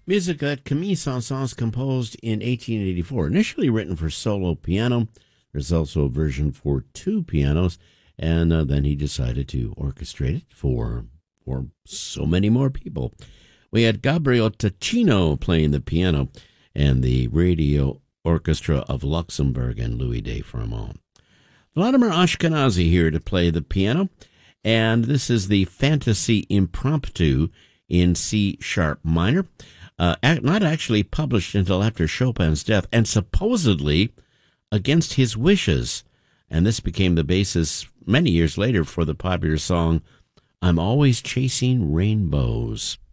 Music that Camille Saint-Saëns composed in 1884, initially written for solo piano. There's also a version for two pianos, and then he decided to orchestrate it for so many more people. We had Gabriel Ticino playing the piano, and the Radio Orchestra of Luxembourg and Louis de Fremont. Vladimir Ashkenazy here to play the piano, and this is the Fantasy Impromptu in C-sharp minor. Not actually published until after Chopin's death, and supposedly against his wishes. And this became the basis many years later for the popular song, I'm Always Chasing Rainbows.